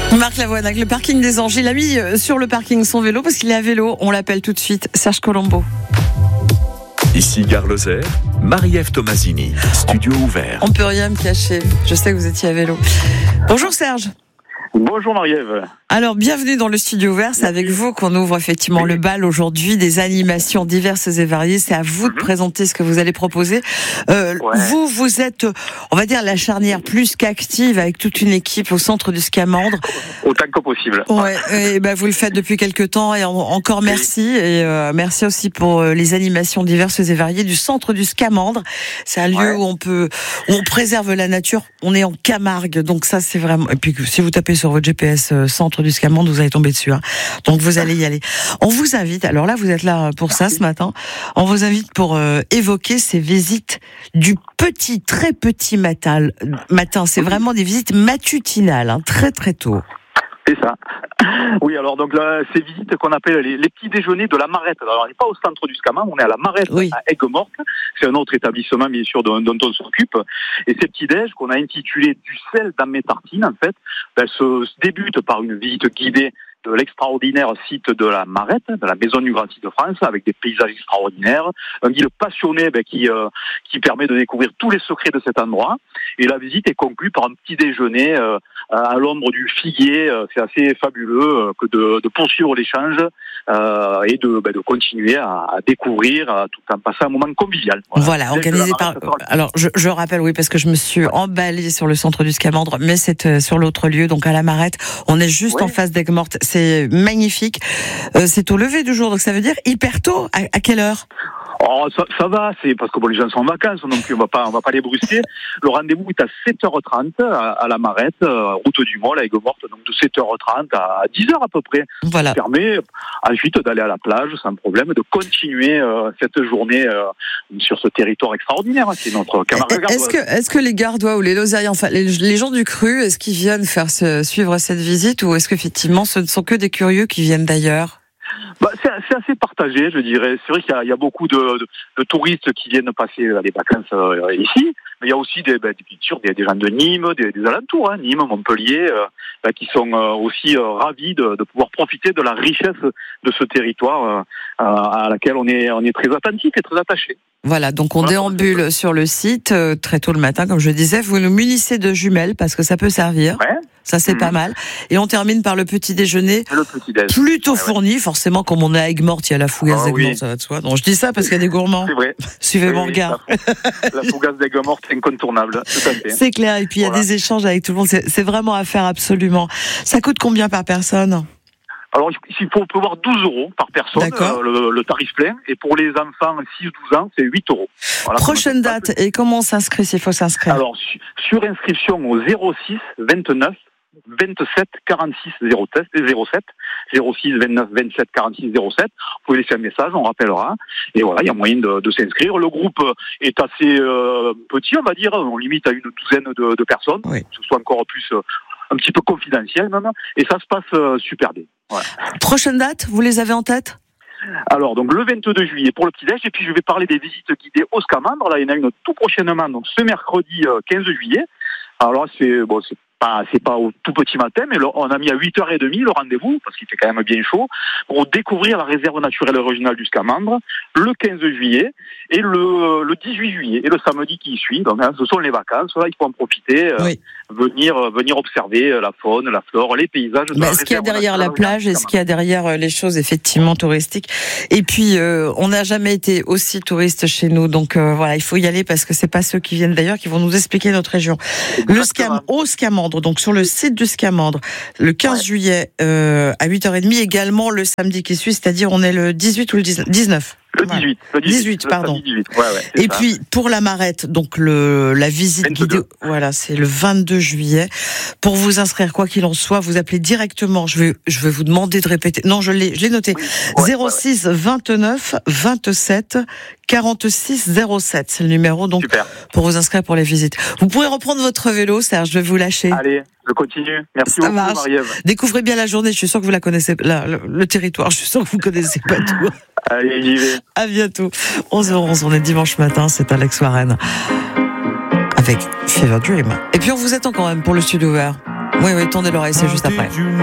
Marc Lavoine avec le parking des Anges. Il a mis sur le parking son vélo parce qu'il est à vélo. On l'appelle tout de suite Serge Colombo. Ici Gare Lozère, Marie-Ève Tomasini, studio ouvert. On peut rien me cacher. Je sais que vous étiez à vélo. Bonjour Serge. Bonjour Marie-Ève. Alors, bienvenue dans le studio ouvert. C'est avec vous qu'on ouvre effectivement le bal aujourd'hui, des animations diverses et variées. C'est à vous de présenter ce que vous allez proposer. Vous êtes, on va dire, la charnière plus qu'active avec toute une équipe au centre du Scamandre. Autant que possible. Ouais, et ben vous le faites depuis quelques temps et encore merci. Et merci aussi pour les animations diverses et variées du centre du Scamandre. C'est un lieu où on préserve la nature. On est en Camargue, donc ça c'est vraiment. Et puis si vous tapez sur votre GPS centre du Scamandre, vous allez tomber dessus. Hein. Donc vous allez y aller. On vous invite. Alors là, vous êtes là pour ça ce matin. On vous invite pour évoquer ces visites du très petit matin. C'est vraiment des visites matutinales, hein, très très tôt. C'est ça. Oui, alors donc là, ces visites qu'on appelle les petits déjeuners de la Marette. Alors on n'est pas au centre du Scamandre, on est à la Marette, à Aigues-Mortes. C'est un autre établissement, bien sûr, dont on s'occupe. Et ces petits déj qu'on a intitulés du sel dans mes tartines, en fait, se débutent par une visite guidée de l'extraordinaire site de la Marette, de la Maison du Grand Site de France, avec des paysages extraordinaires, un guide passionné qui permet de découvrir tous les secrets de cet endroit. Et la visite est conclue par un petit déjeuner à l'ombre du figuier. C'est assez fabuleux que de poursuivre l'échange et de continuer à découvrir tout en passant un moment convivial. Voilà, organisé par... Alors, je rappelle, oui, parce que je me suis emballée sur le centre du Scamandre, mais c'est sur l'autre lieu, donc à la Marette. On est juste en face d'Aigues-Mortes. C'est magnifique. C'est au lever du jour, donc ça veut dire hyper tôt. À quelle heure ? Oh, ça va, c'est parce que les gens sont en vacances, donc on va pas les brusquer. Le rendez-vous est à 7h30 à la Marette, route du Mol à Aigues-Mortes, donc de 7h30 à 10h à peu près. Voilà. Ça permet ensuite d'aller à la plage sans problème, de continuer cette journée sur ce territoire extraordinaire, qui est notre Camargue. Est-ce que les Gardois ou les Lozériens, enfin les gens du cru, est-ce qu'ils viennent suivre cette visite, ou est-ce qu'effectivement ce ne sont que des curieux qui viennent d'ailleurs ? C'est assez partagé, je dirais. C'est vrai qu'il y a beaucoup de touristes qui viennent passer les vacances ici, mais il y a aussi des gens de Nîmes, des alentours, Nîmes, Montpellier, qui sont aussi ravis de pouvoir profiter de la richesse de ce territoire à laquelle on est très attentif et très attaché. Voilà, donc on déambule sur le site très tôt le matin, comme je disais. Vous nous munissez de jumelles parce que ça peut servir. Ouais. Ça, c'est pas mal. Et on termine par le petit déjeuner. Plutôt fourni, forcément, comme on est à Aigues-Mortes, il y a la fougasse d'Aigues-Mortes, ça va de soi. Donc, je dis ça parce qu'il y a des gourmands. C'est vrai. Suivez mon regard. La fougasse d'Aigues-Mortes, c'est incontournable. Tout à fait. C'est clair. Et puis, il y a des échanges avec tout le monde. C'est vraiment à faire absolument. Ça coûte combien par personne ? Alors, il faut prévoir 12 € par personne, le tarif plein. Et pour les enfants 6-12 ans, c'est 8 €. Voilà. Prochaine date. Et comment on s'inscrit s'il faut s'inscrire ? Alors, sur inscription au 06 29 27 46 07 06 29 27 46 07. Vous pouvez laisser un message, on rappellera. Et voilà, il y a moyen de s'inscrire. Le groupe est assez petit, on va dire. On limite à une douzaine de personnes. Oui. Que ce soit encore plus un petit peu confidentiel même. Et ça se passe super bien. Voilà. Prochaine date, vous les avez en tête ? Alors, donc le 22 juillet pour le petit-déj. Et puis je vais parler des visites guidées au Scamandre. Là, il y en a une tout prochainement, donc ce mercredi 15 juillet. Alors là, c'est pas au tout petit matin, mais on a mis à 8h30 le rendez-vous, parce qu'il fait quand même bien chaud, pour découvrir la réserve naturelle originale du Scamandre, le 15 juillet et le 18 juillet, et le samedi qui suit. Donc, ce sont les vacances, là, il faut en profiter, venir observer la faune, la flore, les paysages. Ce qu'il y a derrière la plage et ce qu'il y a derrière les choses effectivement touristiques. Et puis, on n'a jamais été aussi touriste chez nous, donc voilà, il faut y aller parce que c'est pas ceux qui viennent d'ailleurs qui vont nous expliquer notre région. Au Scamandre, donc sur le site du Scamandre, le 15 juillet à 8h30, également le samedi qui suit, c'est-à-dire on est le 18 ou le 19 ? Le 18. Le 18, pardon. 18. Et ça. Puis, pour la Marette, donc la visite 22. Guidée, voilà, c'est le 22 juillet. Pour vous inscrire, quoi qu'il en soit, vous appelez directement, je vais vous demander de répéter. Non, je l'ai noté. 06 29 27 46 07. C'est le numéro, donc, pour vous inscrire pour les visites. Vous pourrez reprendre votre vélo, Serge, je vais vous lâcher. Allez, je continue. Merci beaucoup, Marie-Ève. Découvrez bien la journée, je suis sûr que vous la connaissez, le territoire, je suis sûr que vous connaissez pas tout. Allez, j'y vais. À bientôt. 11h11, on est dimanche matin, c'est Alex Warren avec Fever Dream. Et puis on vous attend quand même pour le studio ouvert. Oui, tendez l'oreille, c'est juste après.